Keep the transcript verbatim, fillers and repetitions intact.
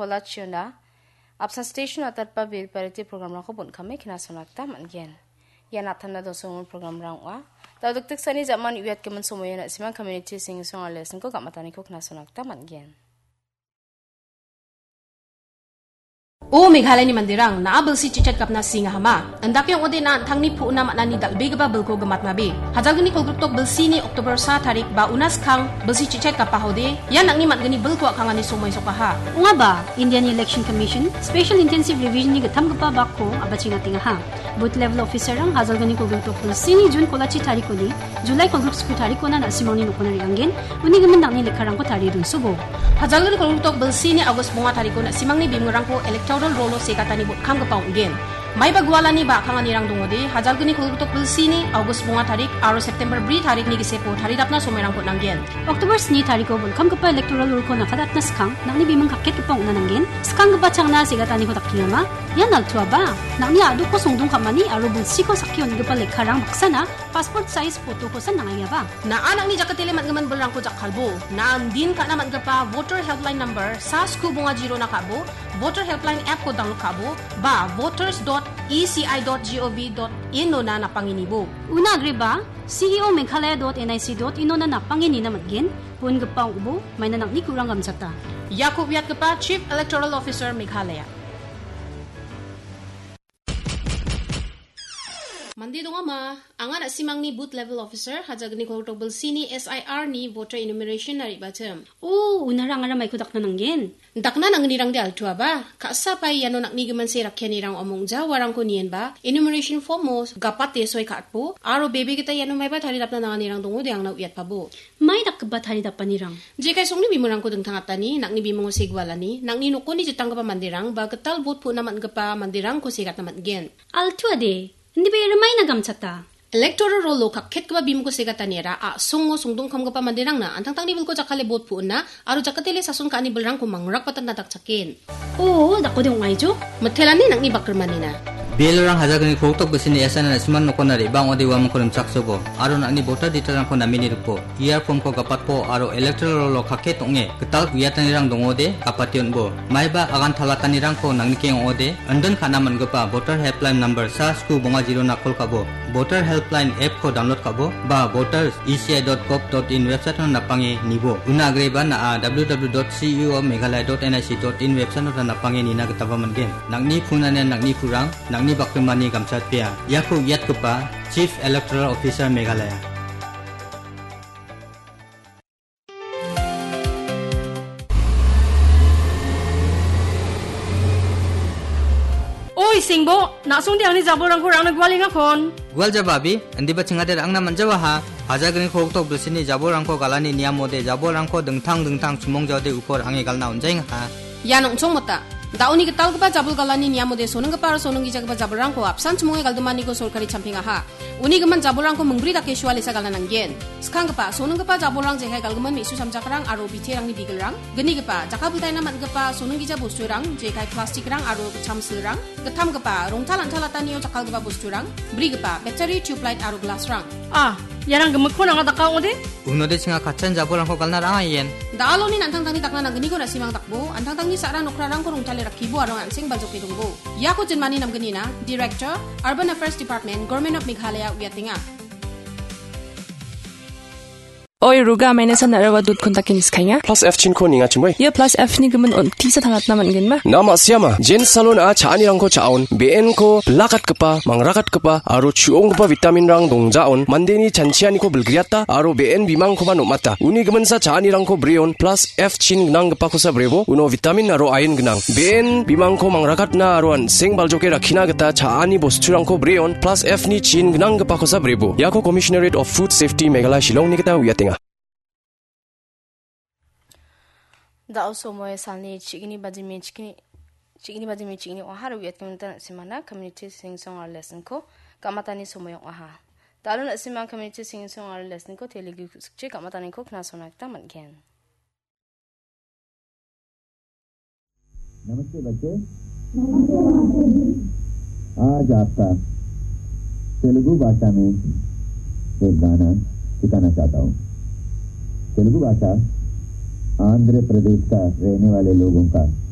Polachuna, Absa Station Atarpa Bill Parity Program Rako Bun Kame Kina Sonakta Mangen. Yanatana Dosong Program Rangwa. The Doctor Sani Zaman Yat Kaman Somoyan at Siman Community Singing Song or Lesson Cook Mataniko Kina Sonakta Mangen. O Meghalaya ni Mandirang na abel si Chichat Kapna Singa Hama. Andak yung ode na tangni po na manani dalbig ba belko gamat mabi. Hajag ni kolgruptok belsini Oktober sa tarik ba unas kang belsi Chichat kapahode. Yan ang ni matgani belko akang ani sumoy sokaha. Nga ba Indian Election Commission Special Intensive Revision ni gatam gapa bakko abachinga tingaha. Booth level officer ang hajag ni kolgruptok belsini June kolachi tariko ni July kolgrup sku tariko na nasimang ni nukunari angin. Uni gaman nak ni lekarang ko tari dun subo. Hajag ni kolgruptok belsini August bunga tariko na simang ni bimurang ko electoral rolo sekatani bot kam gapang again. May bagwala ni ba kang anirang dungode hajal gani kolgutok belsini August bunga tarik aro September bri tarik ni gisepo taridap na sumerang pot nanggen. October ni tariko bol kam gapa electoral role ko nakadat na skang nangni bimang kakket gapang una nanggen. Skang gapa chang na segatani ko takkinga yan nagtua ba nangni adu ko sungdung kamani aro bulsi ko sakyon gapa lekharang baksana passport size photo ko san nangaya ba. Na anang ni jakatile matgaman bolrang ko jakkalbo na din ka naman gapa voter helpline number sa sku bunga zero na kabo voter helpline app ko download kabo ba voters dot e c i dot gov dot in no na napanginibo. Una agri ba? C E O Meghalaya dot N I C dot in no na napangini na matgin pun gapa ubo may nanak ni kurang gamsata. Yakub Yat gapa Chief Electoral Officer Meghalaya. Mandi dong ama, angan simang ni booth level officer hajag ni koltok belsini S I R ni voter enumeration nari bacem. Oh, unarang ara may kudak na nanggen. Dakna nang nirang di altua ba? Kaasa pa yano nak ni gaman si rakyan nirang omong ja warang ko niyan ba? Enumeration form mo gapat tesoy kaatpo. Aro baby kita yano may ba taridap na nang nirang dungo di ang nauyat pa bo. May nakaba taridap pa nirang. Jay kay song ni bimurang ko deng tangata ni nak ni bimong sigwala ni nak ni nuko ni jitang gapa mandirang ba ketal bot po naman gapa mandirang ko sigat naman gen. Altua de. Hindi ba ramay na gamsata? Electoral rolo kakket ka ba bimo ko segatanira a songo sungdong kam ka pa mandirang na antang tang nibel ko jakale bot po na aro jakatele sa sung ka ni belrang ko mangrak patan nataksakin. Oo, dako de ungay jo. Mathelani nang ni bakermanina. Belorang hajagani koltok besini esana siman nokonari bang odi wam korum saksobo aro nakni voter detail ko namini rupo year form ko gapat po aro electoral rolo kakket onge ketal kuyatanirang dongode kapation bo maiba agan thalatanirang ko nangni keng ode andon khanaman gapa voter helpline number sa sku bonga zero na kol kabo voter helpline app ko download kabo ba voters e c i dot gov dot in website no napangi nibo una agreba na w w w dot c e o meghalaya dot n i c dot in website no napangi nina getaba mangen nangni phunane nangni kurang nangni bakmani gamsat pia Yakub Yat gapa Chief Electoral Officer Meghalaya. Oi singbo nasung di angni jaborang ko rang nagwali ngakon. Gwal jababi andi ba chingader ang naman jawa ha hajagani koltok besini jaborang ko galani niamode jaborang ko dengtang dengtang sumong jawde upor ange galna unjai ha. Yanong chong mata. Dauni ketal kepa jabul galani niamode sonong kepa sonong gija kepa jaburang ko absan semuanya galdemani ko sorkari camping aha. Uni geman jaburang ko mengberi tak kesuali sa galanang gen. Sekang kepa sonong kepa jaburang jehai galgeman misu samjakarang aro biterang ni bigelrang. Geni kepa jakabultai naman kepa sonong gija busturang jehai plastik rang aro camsilrang. Getam kepa rongtalan talataniyo jakal kepa busturang. Beri kepa battery tube light aro glass rang. Ah, yarang gemuk ko nang adakaw ode? Unode singa kacan jaborang ko galna rang ayen. Daalo ni antang tangni takna nang geni ko na simang takbo antang tangni sarang nokrarang ko rongtale rakibo arong ansing baljok idungbo. Yako jenmani nam geni na Director Urban Affairs Department Government of Meghalaya Uyatinga. Oi ruga maine san arawa dut kontakin iskanya plus f chin ko ninga chimoy ye plus f ni gemen on tisa thangat naman gen ma nama siama jen salon a chani rang ko chaon bn ko lakat kapa mangrakat kapa aro chuong kapa vitamin rang dongjaon mandeni chanchiani ko bulgriata aro bn bimang ko man mata uni gemen sa chani rang ko brion plus f chin nang kapa ko sa brebo uno vitamin aro iron gnang bn bimang ko mangrakat na aro an seng baljoke rakhina gata chani bosturang ko brion plus f ni chin gnang kapa ko sa brebo yako Commissionerate of Food Safety Meghalaya Shillong ni kita uyatinga. Da also moy salni chigini bajimi chigini chigini bajimi chigini ohar wiyat kementan simana community sing song or lesson ko kamatani somoy oha dalun simang community sing song or lesson ko telegu che kamatani ko kna sonakta mangen. नमस्ते बच्चे आज आपका तेलुगु भाषा में एक गाना सिखाना चाहता हूँ। तेलुगु भाषा आंध्र प्रदेश का रहने वाले लोगों का